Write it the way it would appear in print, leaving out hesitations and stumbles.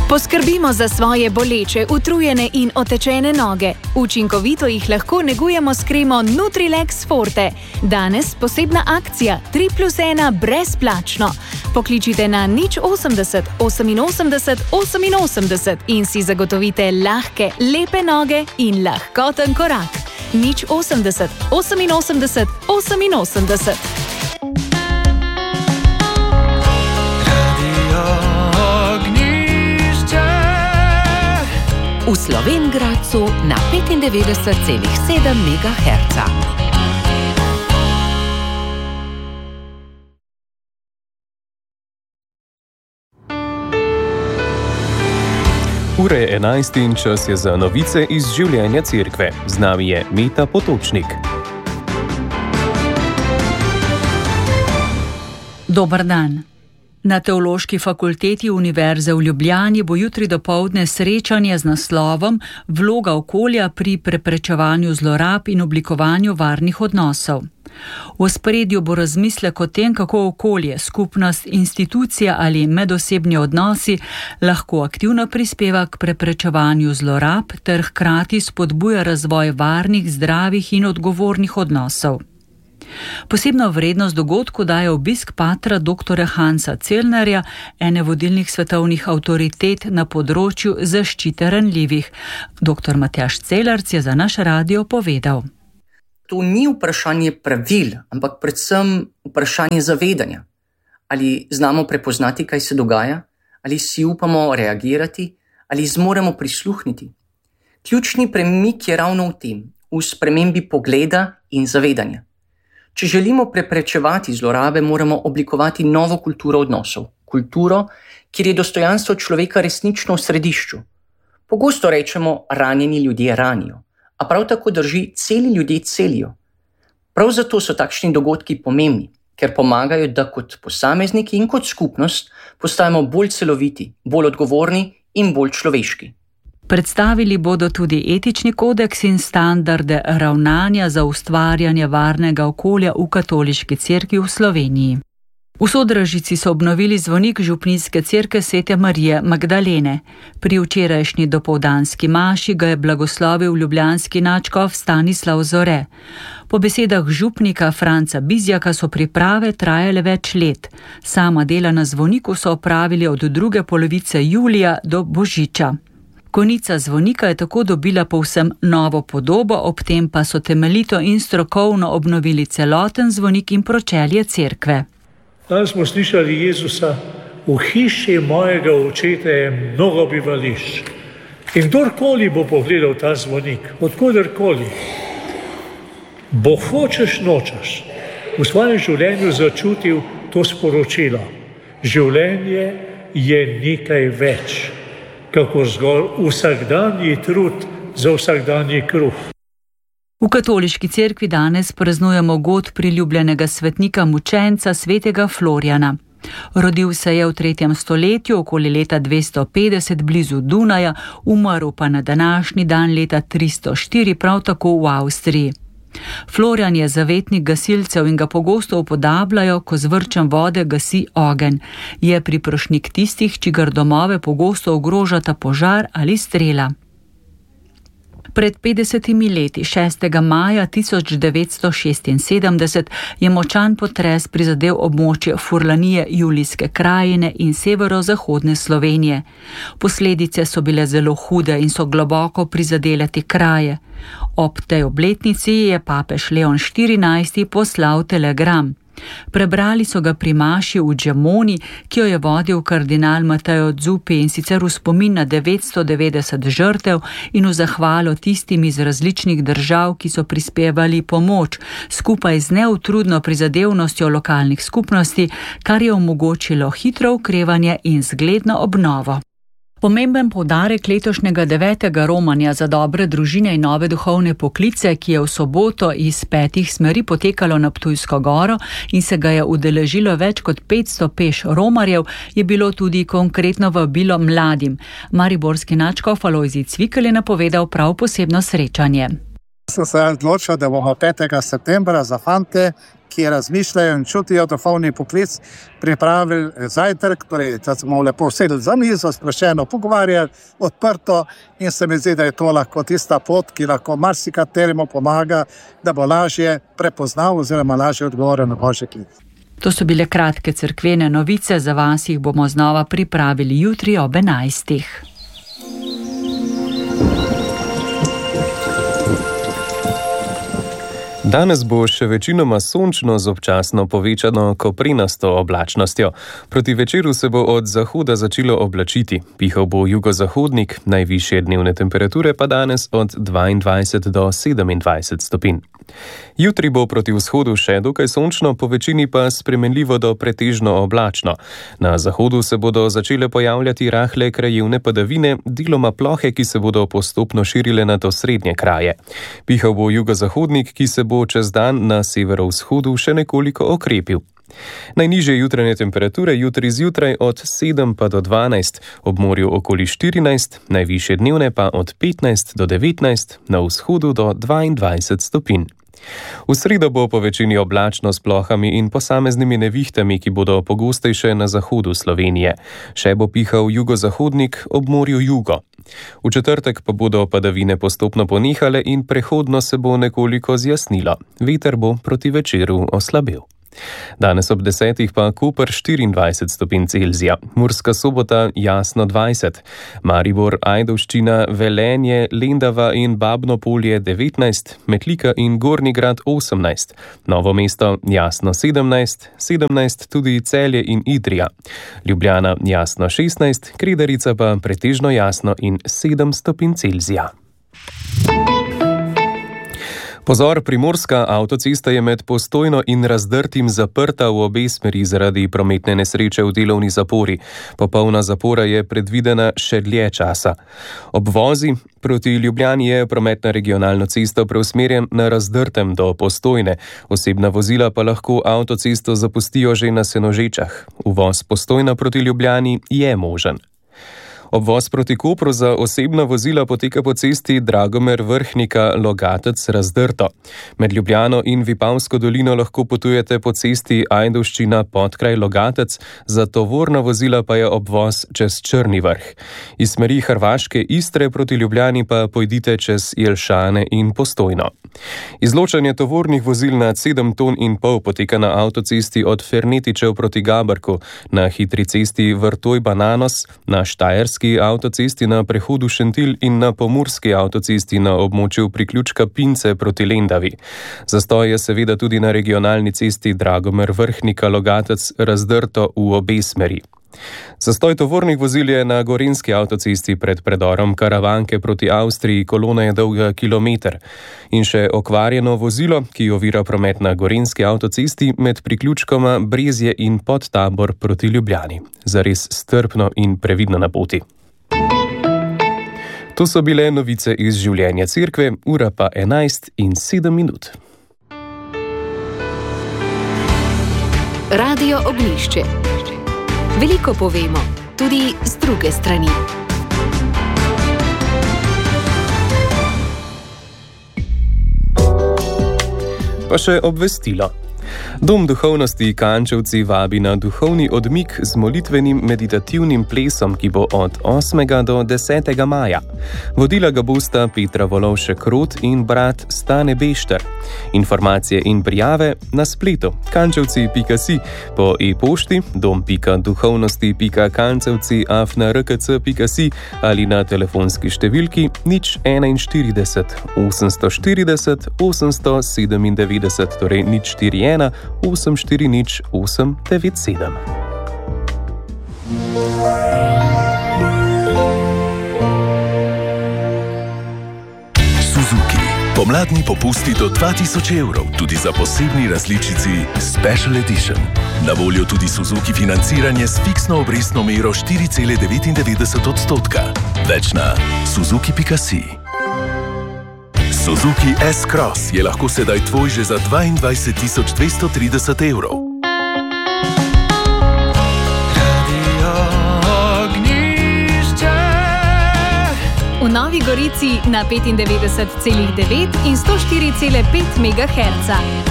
Poskrbimo za svoje boleče, utrujene in otečene noge. Učinkovito jih lahko negujemo s kremo Nutrilex Forte. Danes posebna akcija 3+1 brezplačno. Pokličite na 080 88 88 in si zagotovite lahke, lepe noge in lahkoten korak. 080 88 88. V Slovenj Gradcu na 95,7 MHz. Ura je 11 in čas je za novice iz življenja cerkve. Z nami je Meta Potočnik. Dober dan. Na Teološki fakulteti Univerze v Ljubljani bo jutri dopoldne srečanje z naslovom Vloga okolja pri preprečevanju zlorab in oblikovanju varnih odnosov. V ospredju bo razmislek o tem, kako okolje, skupnost, institucija ali medosebni odnosi lahko aktivno prispeva k preprečevanju zlorab ter hkrati spodbuja razvoj varnih, zdravih in odgovornih odnosov. Posebno vrednost dogodku daje obisk patra dr. Hansa Celnerja, ene vodilnih svetovnih avtoritet na področju zaščite ranljivih. Dr. Matjaž Celarc je za naš radio povedal. To ni vprašanje pravil, ampak predvsem vprašanje zavedanja. Ali znamo prepoznati, kaj se dogaja, ali si upamo reagirati, ali zmoremo prisluhniti. Ključni premik je ravno v tem, v spremembi pogleda in zavedanja. Če želimo preprečevati zlorabe, moramo oblikovati novo kulturo odnosov. Kulturo, kjer je dostojanstvo človeka resnično v središču. Pogosto rečemo, ranjeni ljudje ranijo, a prav tako drži, celi ljudje celijo. Prav zato so takšni dogodki pomembni, ker pomagajo, da kot posamezniki in kot skupnost postajamo bolj celoviti, bolj odgovorni in bolj človeški. Predstavili bodo tudi etični kodeks in standarde ravnanja za ustvarjanje varnega okolja v Katoliški cerkvi v Sloveniji. V Sodražici so obnovili zvonik župnijske cerkve Svete Marije Magdalene. Pri včerajšnji dopoldanski maši ga je blagoslovil ljubljanski nadškof Stanislav Zore. Po besedah župnika Franca Bizjaka so priprave trajale več let. Sama dela na zvoniku so opravili od druge polovice julija do božiča. Konica zvonika je tako dobila povsem novo podobo, ob tem pa so temeljito in strokovno obnovili celoten zvonik in pročelje cerkve. Danes smo slišali Jezusa, v hiši mojega očeta je mnogo bivališč. In kdorkoli bo pogledal ta zvonik, odkoderkoli, bo hočeš nočeš, v svojem življenju začutil to sporočilo. Življenje je nekaj več, kako zgolj vsakdanji trud za vsakdanji kruh. V Katoliški cerkvi danes praznujemo god priljubljenega svetnika mučenca svetega Florjana. Rodil se je v 3. stoletju, okoli leta 250 blizu Dunaja, umrl pa na današnji dan leta 304, prav tako v Avstriji. Florjan je zavetnik gasilcev in ga pogosto upodabljajo, ko z vrčem vode gasi ogenj. Je priprošnik tistih, čigar domove pogosto ogrožata požar ali strela. Pred 50 leti, 6. maja 1976, je močan potres prizadel območje Furlanije, Julijske krajine in severozahodne Slovenije. Posledice so bile zelo hude in so globoko prizadele te kraje. Ob tej obletnici je papež Leon XIV poslal telegram. Prebrali so ga pri maši v Džemoni, ki jo je vodil kardinal Mateo Zuppi, in sicer v spomin na 990 žrtev in v zahvalo tistim iz različnih držav, ki so prispevali pomoč, skupaj z neutrudno prizadevnostjo lokalnih skupnosti, kar je omogočilo hitro okrevanje in zgledno obnovo. Pomemben poudarek letošnjega 9. romanja za dobre družine in nove duhovne poklice, ki je v soboto iz 5 smeri potekalo na Ptujsko goro in se ga je udeležilo več kot 500 peš romarjev, je bilo tudi konkretno vabilo mladim. Mariborski nadškof Alojzij Cvikl je napovedal prav posebno srečanje. smo se odločili, da bomo 5. septembra za fante, ki razmišljajo in čutijo duhovni poklic, pripravili zajtrk, torej da smo lepo sedeli za mizo, sproščeno pogovarjali, odprto, in se mi zdi, da je to lahko tista pot, ki lahko marsikateremu pomaga, da bo lažje prepoznal oziroma lažje odgovoril na Božji klic. To so bile kratke cerkvene novice, za vas jih bomo znova pripravili jutri ob 11. Danes bo še večinoma sončno z občasno povečano koprenasto oblačnostjo. Proti večeru se bo od zahoda začelo oblačiti. Pihal bo jugozahodnik, najvišje dnevne temperature pa danes od 22 do 27 stopinj. Jutri bo proti vzhodu še dokaj sončno, po večini pa spremenljivo do pretežno oblačno. Na zahodu se bodo začele pojavljati rahle krajevne padavine, deloma plohe, ki se bodo postopno širile nad osrednje kraje. Pihal bo jugozahodnik, ki se bo čez dan na severovzhodu še nekoliko okrepil. Najnižje jutranje temperature jutri zjutraj od 7 pa do 12, ob morju okoli 14, najvišje dnevne pa od 15 do 19, na vzhodu do 22 stopinj. V sredo bo po večini oblačno s plohami in posameznimi nevihtami, ki bodo pogostejše na zahodu Slovenije. Še bo pihal jugozahodnik, ob morju jugo. V četrtek pa bodo padavine postopno ponehale in prehodno se bo nekoliko zjasnilo. Veter bo proti večeru oslabel. Danes ob 10 pa Koper 24 stopinj Celzija, Murska Sobota jasno 20, Maribor, Ajdovščina, Velenje, Lendava in Babno Polje 19, Metlika in Gornji Grad 18, Novo mesto jasno 17, 17 tudi Celje in Idrija, Ljubljana jasno 16, Kredarica pa pretežno jasno in 7 stopinj Celzija. Pozor, primorska avtocesta je med Postojno in Razdrtim zaprta v obe smeri zaradi prometne nesreče v delovni zapori. Popolna zapora je predvidena še dlje časa. Ob vozi proti Ljubljani je promet na regionalno cesto preusmerjen na Razdrtem do Postojne. Osebna vozila pa lahko avtocesto zapustijo že na Senožečah. Uvoz Postojna proti Ljubljani je možen. Obvoz proti Kopru za osebna vozila poteka po cesti Dragomer Vrhnika Logatec Razdrto. Med Ljubljano in Vipavsko dolino lahko potujete po cesti Ajdovščina Podkraj Logatec, za tovorna vozila pa je obvoz čez Črni Vrh. Iz smeri Hrvaške Istre proti Ljubljani pa pojdite čez Jelšane in Postojno. Izločanje tovornih vozil nad 7,5 ton poteka na avtocesti od Fernetičev proti Gabrku, na hitri cesti Vrtoj-Bananos, na Štajerski avtocesti na prehodu Šentilj in na pomurski avtocesti na območju priključka Pince proti Lendavi. Zastoj je seveda tudi na regionalni cesti Dragomer Vrhnika Logatec Razdrto v obe smeri. Zastoj tovornih vozil je na gorenjski avtocesti pred predorom Karavanke proti Avstriji, kolona je dolga kilometer. In še okvarjeno vozilo, ki ovira promet na gorenjski avtocesti med priključkoma Brezje in Podtabor proti Ljubljani. Zares strpno in previdno na poti. To so bile novice iz življenja cerkve, ura pa 11:07. Radio Ognjišče. Veliko povemo, tudi z druge strani. Pa še obvestilo. Dom duhovnosti Kančevci vabi na duhovni odmik z molitvenim meditativnim plesom, ki bo od 8. do 10. maja. Vodila ga bosta Petra Volovšek-Rot in brat Stane Bešter. Informacije in prijave na spletu kančevci.si, po e-pošti dom.duhovnosti.kančevci@rkc.si ali na telefonski številki 041 840 897, torej 041 840 897. Suzuki. Pomladni popusti do 2000 evrov, tudi za posebni različici Special Edition. Na voljo tudi Suzuki financiranje s fiksno obrestno mero 4,99%. Več na suzuki.si. Suzuki S-Cross je lahko sedaj tvoj že za 22 230 evrov. V Novi Gorici na 95,9 in 104,5 MHz.